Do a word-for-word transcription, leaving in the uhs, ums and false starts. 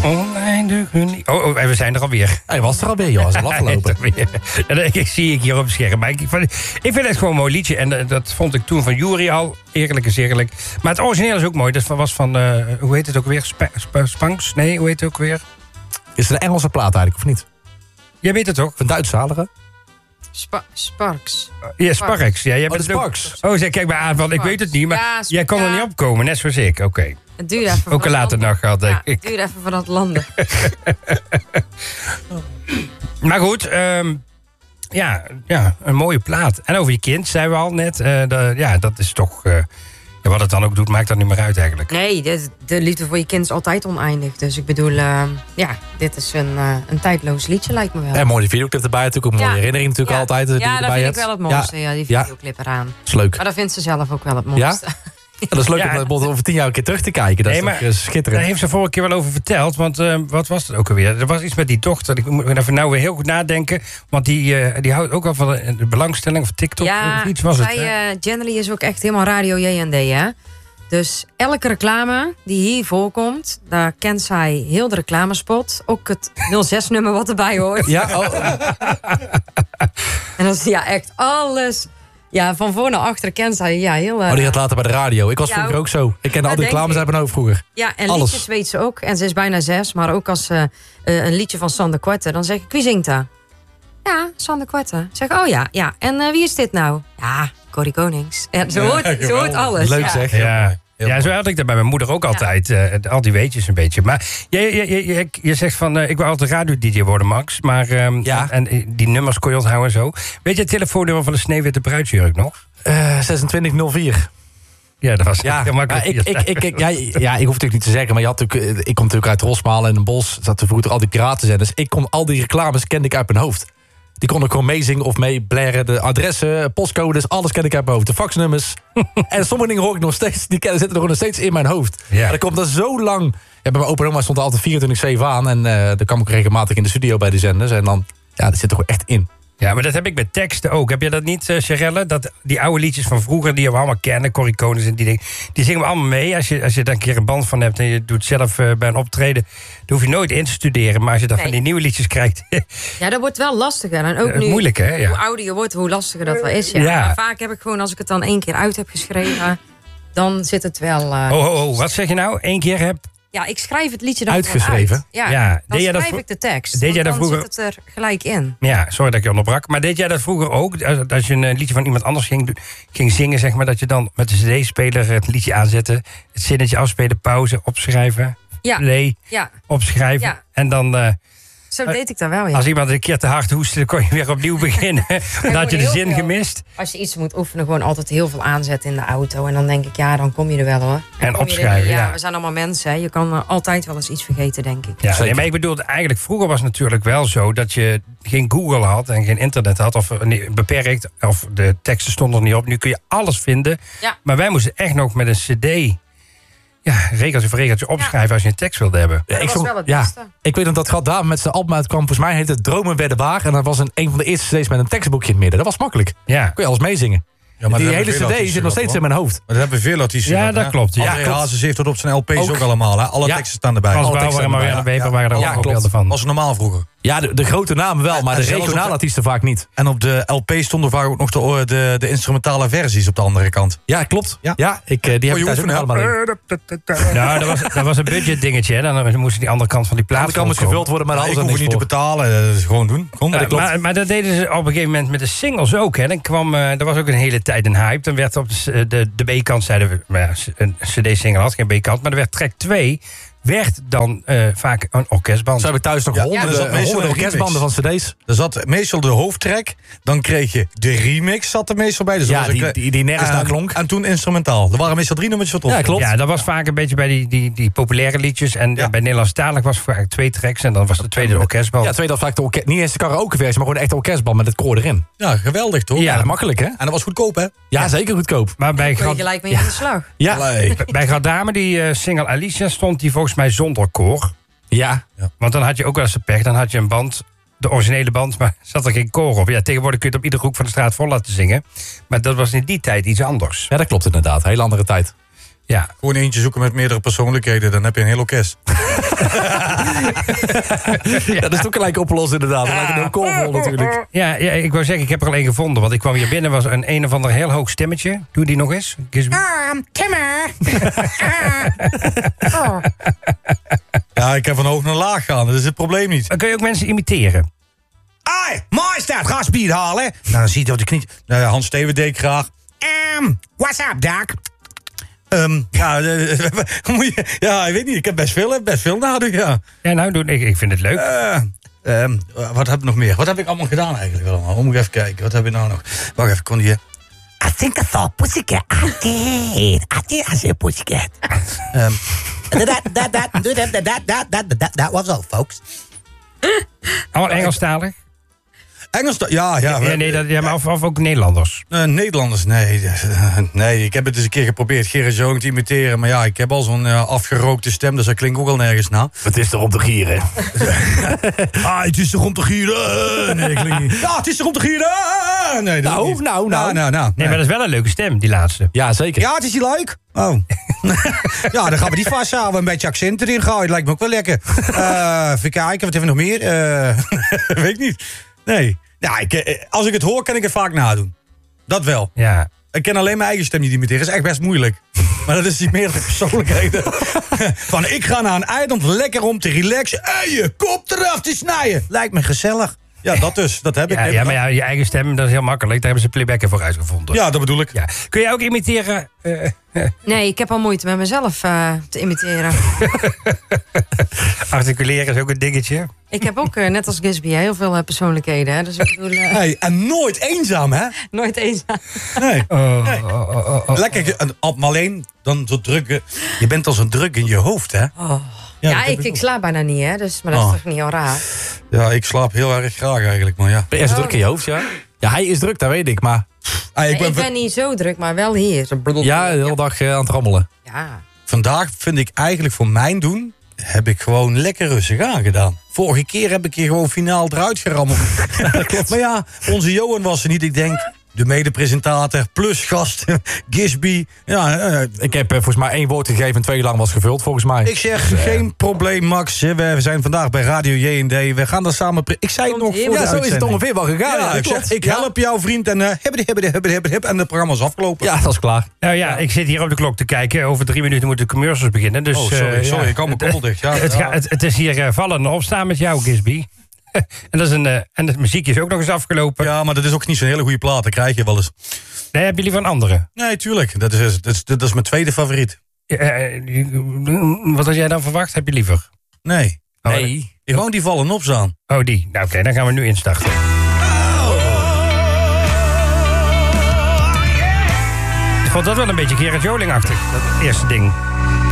Oneindig uniek. Oh, oh, we zijn er alweer. Hij was er alweer, joh. Hij is al afgelopen. Ja, dat ik, zie ik hier op het scherm. Maar ik, ik vind het gewoon een mooi liedje. En uh, dat vond ik toen van Yuri al. Eerlijk is eerlijk. Maar het origineel is ook mooi. Dat was van, uh, hoe heet het ook weer? Sp Sp Spanks? Nee, hoe heet het ook weer? Is het een Engelse plaat eigenlijk, of niet? Jij weet het toch? Van Duitszalige? Spa Sparks. Ja, Sparks. Ja, jij oh, bent de Sparks. Ook... Oh, zeg, kijk maar aan, want ik weet het niet. Maar ja, jij kon ja. er niet opkomen, net zoals ik. Oké. Okay. Het duurde even. Ook een late nacht gehad, denk ja, ik. Het duurde even van het landen. Maar goed, um, ja, ja, een mooie plaat. En over je kind, zeiden we al net. Uh, de, ja, dat is toch... Uh, ja, wat het dan ook doet, maakt dat niet meer uit eigenlijk. Nee, de, de liefde voor je kind is altijd oneindig. Dus ik bedoel, uh, ja, dit is een, uh, een tijdloos liedje, lijkt me wel. En een mooie videoclip erbij natuurlijk. Een mooie ja. herinnering natuurlijk ja. altijd. Die ja, dat vind hebt. ik wel het mooiste, ja, ja die videoclip eraan. Dat is leuk. Maar dat vindt ze zelf ook wel het mooiste. Ja? Ja, dat is leuk ja, om over tien jaar een keer terug te kijken. Dat nee, is maar, toch schitterend. Daar heeft ze vorige keer wel over verteld. Want uh, wat was het ook alweer? Er was iets met die dochter. Ik moet even nou weer heel goed nadenken. Want die, uh, die houdt ook wel van de belangstelling of TikTok ja, of iets was zij, het. Ja, uh, Jenny is ook echt helemaal radio J en D, hè? Dus elke reclame die hier voorkomt, daar kent zij heel de reclamespot. Ook het nul zes nummer wat erbij hoort. Ja, oh. En dat is ja echt alles... Ja, van voor naar achter kent zij ja, heel... Uh, oh, die gaat later bij de radio. Ik was ja, vroeger ook zo. Ik kende ja, al die reclames uit mijn hoofd vroeger. Ja, en alles. liedjes weet ze ook. En ze is bijna zes. Maar ook als ze uh, een liedje van Sander Korte, dan zeg ik, wie zingt daar? Ja, Sander Korte. Zeg oh ja, ja. En uh, wie is dit nou? Ja, Corrie Konings. Ja, ze, hoort, ja, ze hoort alles. Leuk ja. zeg. Ja. Ja, zo had ik dat bij mijn moeder ook altijd. Ja. Uh, al die weetjes een beetje. Maar je, je, je, je, je zegt van, uh, ik wil altijd radio-D J worden, Max. Maar um, ja. en, en die nummers kon je onthouden en zo. Weet je het telefoonnummer van de Sneeuwwitte Bruidsjurk nog? Uh, zesentwintig nul vier. Ja, dat was ja, heel makkelijk. Ik, ik, ik, ik, ja, ja, ik hoef het natuurlijk niet te zeggen, maar je had natuurlijk, ik kom natuurlijk uit Rosmalen en een bos. Zaten vroeger al die piratenzenders. Ik kon al die reclames kende ik uit mijn hoofd. Die kon ik gewoon meezingen of mee blaren. De adressen, postcodes, alles ken ik uit mijn hoofd. De faxnummers. En sommige dingen hoor ik nog steeds. Die zitten er nog steeds in mijn hoofd. Ja. En dan komt dat zo lang. Ja, bij mijn opa en oma stond er altijd vierentwintig zeven aan. En uh, dan kwam ik regelmatig in de studio bij de zenders. En dan, ja, dat zit er gewoon echt in. Ja, maar dat heb ik met teksten ook. Heb je dat niet, uh, Sherelle? Dat die oude liedjes van vroeger, die we allemaal kennen, Corrie Konings en die dingen, die zingen we allemaal mee. Als je, als je daar een keer een band van hebt en je doet zelf uh, bij een optreden, dan hoef je nooit in te studeren. Maar als je dan nee. van die nieuwe liedjes krijgt... ja, dat wordt wel lastiger. En ook uh, nu, moeilijk, hè? Ja. Hoe ouder je wordt, hoe lastiger dat wel is. Ja. Ja. Maar vaak heb ik gewoon, als ik het dan één keer uit heb geschreven, dan zit het wel... Uh, oh, oh, oh, wat zeg je nou? Eén keer heb... Ja, ik schrijf het liedje dan uitgeschreven. Uit. Ja, ja, dan schrijf dat ik de tekst. Deed jij dat dan vroeger... zit het er gelijk in. Ja, sorry dat ik je onderbrak. Maar deed jij dat vroeger ook? Als je een liedje van iemand anders ging, ging zingen, zeg maar, dat je dan met de cd-speler het liedje aanzette, het zinnetje afspelen, pauze, opschrijven, ja. play, ja. opschrijven. Ja. En dan... Uh, Zo deed ik dat wel, ja. Als iemand een keer te hard hoestte, dan kon je weer opnieuw beginnen. Dan had je de zin veel, gemist. Als je iets moet oefenen, gewoon altijd heel veel aanzetten in de auto. En dan denk ik, ja, dan kom je er wel, hoor. En, en opschrijven, er, ja, ja. We zijn allemaal mensen, hè. Je kan altijd wel eens iets vergeten, denk ik. Ja, nee, maar ik bedoel, eigenlijk vroeger was het natuurlijk wel zo dat je geen Google had en geen internet had, of nee, beperkt, of de teksten stonden er niet op. Nu kun je alles vinden. Ja. Maar wij moesten echt nog met een cd... Ja, regeltje voor regeltje opschrijven ja. als je een tekst wilde hebben. Ja, ik, was wel het ja, beste. Ik weet nog dat Gat Dame met zijn album uitkwam. Volgens mij heette het Dromen werden waar. En dat was een, een van de eerste cd's met een tekstboekje in het midden. Dat was makkelijk. Ja. Kon je alles meezingen. Ja, maar die hele cd zit nog steeds hoor. in mijn hoofd. Maar dat hebben veel artiesten. Ja, dat klopt. Ja, André Hazes heeft dat op zijn L P's ook, ook allemaal. Hè? Alle ja. teksten staan erbij. Frans Bauer en Marianne Weber waren er ook voorbeelden van. Was normaal vroeger. Ja, de, de grote namen wel, maar en de regionale artiesten vaak niet. En op de L P stonden vaak ook nog de, de, de instrumentale versies op de andere kant. Ja, klopt. Ja, ja ik, die heb ik thuis ook nog allemaal in. Nou, dat was, dat was een budget dingetje. Hè. Dan moest die andere kant van die plaat. Dan kan het gevuld worden, maar ik hoef het niet te betalen. Dat is gewoon doen. Gewoon, ja, dat maar, maar dat deden ze op een gegeven moment met de singles ook. Hè. Dan kwam, uh, er was ook een hele tijd een hype. Dan werd op de, de, de B-kant, zeiden we, maar ja, een cd-single had geen B-kant. Maar er werd track twee... werd dan uh, vaak een orkestband. Zo heb ik thuis nog ja, honderden, ja, honderden orkestbanden van cd's. Er zat meestal de hoofdtrack. Dan kreeg je de remix, zat er meestal bij. Dus ja, die, die, die nergens naar klonk. En toen instrumentaal. Er waren meestal drie nummertjes wat op. Ja, klopt. Ja, dat was vaak een beetje bij die, die, die populaire liedjes. En ja. bij Nederlandstalig was het vaak twee tracks. En dan was de tweede de orkestband. Ja, de tweede was vaak de orkest. Niet eens de karaokeversie, maar gewoon een echte orkestband met het koor erin. Ja, geweldig toch? Ja, ja, makkelijk hè. En dat was goedkoop hè? Ja, ja. zeker goedkoop. Maar bij Grad... je gelijk mee ja. aan de slag. Ja. Bij, bij Gadame, die uh, single Alicia, stond die volgens mij zonder koor. Ja. ja. Want dan had je ook wel eens de pech. Dan had je een band, de originele band, maar zat er geen koor op. Ja, tegenwoordig kun je het op iedere hoek van de straat vol laten zingen. Maar dat was in die tijd iets anders. Ja, dat klopt inderdaad. Een hele andere tijd. Ja. Gewoon eentje zoeken met meerdere persoonlijkheden. Dan heb je een heel orkest. Ja, dat is ook gelijk opgelost inderdaad. Dat lijkt een heel koolvol natuurlijk. Ja, ja, ik wou zeggen, ik heb er al één gevonden. Want ik kwam hier binnen, was een een of ander heel hoog stemmetje. Doe die nog eens. Um, Timmer. oh. Ja, ik heb van hoog naar laag gaan. Dat is het probleem niet. Dan kun je ook mensen imiteren. Ai, majesteit, ga speed halen. Nou, dan zie je dat de knie... Nou, ja, Hans Steven deed ik graag. Um, what's up, Doc? Um, ja, uh, moet je, ja, ik weet niet. Ik heb best veel, best veel nadoen, ja. Ja, nou, doe, ik, ik vind het leuk. Uh, um, wat heb ik nog meer? Wat heb ik allemaal gedaan eigenlijk allemaal? Moet ik even kijken. Wat heb ik nou nog? Wacht even, kon die... I think I saw a pussycat. I did. I did. I said a pussycat. Um, that, that, that, that, that, that, that, that, that, that was all, folks. Allemaal Engelstalig? Engels, ja, ja. Ja, nee, dat, ja maar of, of ook Nederlanders? Uh, Nederlanders, nee. Uh, nee, ik heb het eens een keer geprobeerd Gerrit Joling te imiteren. Maar ja, ik heb al zo'n uh, afgerookte stem, dus dat klinkt ook al nergens na. Het is toch om te gieren. Ah, het is toch om te gieren? Nee, klinkt niet. Ja, het is toch om te gieren? Nee, dat Nou, niet. nou, nou. nou, nou. Nee, maar dat is wel een leuke stem, die laatste. Ja, zeker. Ja, het is die leuk. Oh. Ja, dan gaan we die vasthouden. Een beetje accent erin gooien. Dat lijkt me ook wel lekker. Uh, even kijken, wat hebben we nog meer? Uh, weet ik niet. Nee. Ja, ik, als ik het hoor, kan ik het vaak nadoen. Dat wel. Ja. Ik ken alleen mijn eigen stem niet imiteren. Dat is echt best moeilijk. Maar dat is die meerdere persoonlijkheden. Van, ik ga naar een eiland lekker om te relaxen. En je kop eraf te snijden. Lijkt me gezellig. Ja, dat dus. Dat heb ik. Ja, ja, maar ja, je eigen stem, dat is heel makkelijk. Daar hebben ze playbacken voor uitgevonden. Ja, dat bedoel ik. Ja. Kun jij ook imiteren? Uh, Nee, ik heb al moeite met mezelf uh, te imiteren. Articuleren is ook een dingetje. Ik heb ook, uh, net als Gisby, heel veel uh, persoonlijkheden. Hè? Dus ik bedoel, uh, Hey, en nooit eenzaam, hè? nooit eenzaam. Nee. Oh, Nee. oh, oh, oh, oh. Lekker, en- maar alleen dan zo druk. eh, Je bent al zo druk in je hoofd, hè? Oh. Ja, Ja, dat heb ik, ik ook. slaap bijna niet, hè? Dus, maar dat is Oh. toch niet heel raar? Ja, ik slaap heel erg graag eigenlijk, maar ja. Ben je zo druk in je hoofd, ja? Ja, hij is druk, dat weet ik. Maar Ah, ik Ik ben, ben, ik ben niet zo druk, maar wel hier. Zo blablabla. ja, de hele dag uh, aan het rammelen. Ja. Vandaag vind ik eigenlijk voor mijn doen... heb ik gewoon lekker rustig aangedaan. Vorige keer heb ik hier gewoon finaal eruit gerammeld. Maar ja, onze Johan was er niet. Ik denk, de medepresentator plus gast Gisby. Ja, eh, Ik heb uh, volgens mij één woord gegeven en twee lang was gevuld, volgens mij. ik zeg, geen probleem, Max. We we zijn vandaag bij Radio J en D. We gaan daar samen... pre- Ik zei het Komt nog heel voor ja, de zo is het uitzending. ongeveer wel gegaan. Ja, Ja, ik klopt. zeg, ik Ja. help jou, vriend. En uh, hebben hebben hebben hebben hebben en het programma is afgelopen. Ja, dat is klaar. Nou ja, ik zit hier op de klok te kijken. Over drie minuten moeten de commercials beginnen. Dus, Oh, sorry, eh, sorry. ja. Ik hou mijn koppel dicht. Ja, Het, ja. ga- het, het is hier eh, vallen en opstaan met jou, Gisby. En, dat is een, eh, en het muziekje is ook nog eens afgelopen. Ja, maar dat is ook niet zo'n hele goede plaat. Dat krijg je wel eens. Nee, hebben jullie van anderen? Nee, tuurlijk. Dat is, dat is, dat is mijn tweede favoriet. Eh, eh, wat had jij dan verwacht? Heb je liever? Nee. Oh, Nee. Gewoon die vallen op staan. Oh, die. Nou oké, dan gaan we nu instarten. Ik vond dat wel een beetje Gerrit Joling-achtig, dat eerste ding.